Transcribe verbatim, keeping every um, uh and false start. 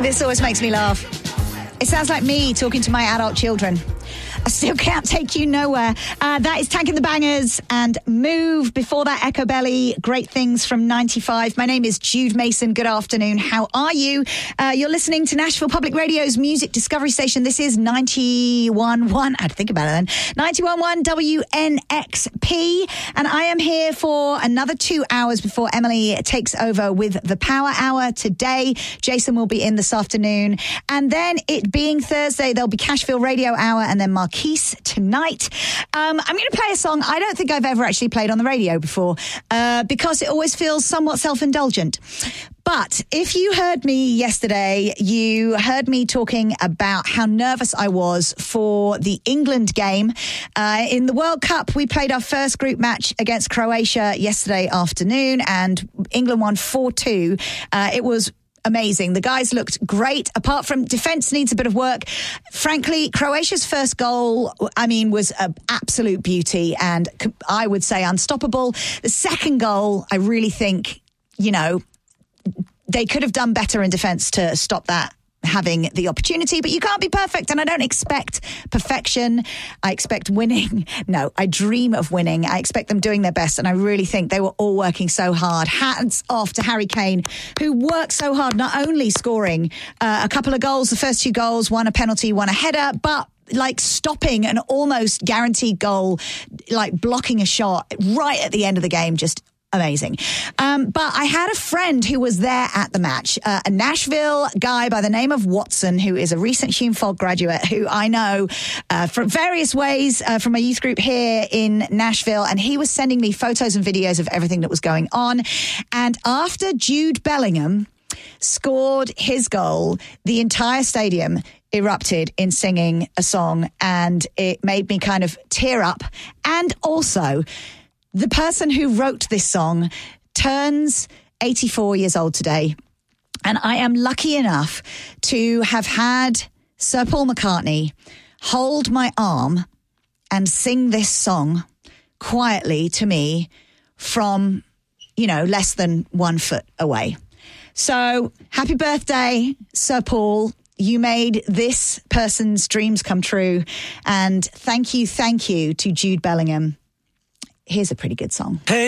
This always makes me laugh. It sounds like me talking to my adult children. I still can't take you nowhere. Uh, that is Tank and the Bangers and Move. Before that, Echo Belly, Great Things from ninety-five. My name is Jude Mason. Good afternoon. How are you? Uh, you're listening to Nashville Public Radio's Music Discovery Station. This is ninety-one point one. I had to think about it then. ninety-one point one W N X P. And I am here for another two hours before Emily takes over with the Power Hour today. Jason will be in this afternoon. And then it being Thursday, there'll be Cashville Radio Hour and then Marquise tonight. Um, I'm going to play a song I don't think I've ever actually played on the radio before uh, because it always feels somewhat self-indulgent. But if you heard me yesterday, you heard me talking about how nervous I was for the England game. Uh, in the World Cup, we played our first group match against Croatia yesterday afternoon and England won four two. Uh, it was amazing. The guys looked great. Apart from defence needs a bit of work. Frankly, Croatia's first goal, I mean, was an absolute beauty and I would say unstoppable. The second goal, I really think, you know, they could have done better in defence to stop that having the opportunity, but you can't be perfect and I don't expect perfection. I expect winning. No, I dream of winning. I expect them doing their best and I really think they were all working so hard. Hats off to Harry Kane, who worked so hard, not only scoring uh, a couple of goals, the first two goals, one a penalty, one a header, but like stopping an almost guaranteed goal, like blocking a shot right at the end of the game, just amazing. Um, but I had a friend who was there at the match, uh, a Nashville guy by the name of Watson, who is a recent Hume Fogg graduate who I know uh, from various ways uh, from a youth group here in Nashville. And he was sending me photos and videos of everything that was going on. And after Jude Bellingham scored his goal, the entire stadium erupted in singing a song and it made me kind of tear up. And also, the person who wrote this song turns eighty-four years old today. And I am lucky enough to have had Sir Paul McCartney hold my arm and sing this song quietly to me from, you know, less than one foot away. So happy birthday, Sir Paul. You made this person's dreams come true. And thank you, thank you to Jude Bellingham. Here's a pretty good song. Hey.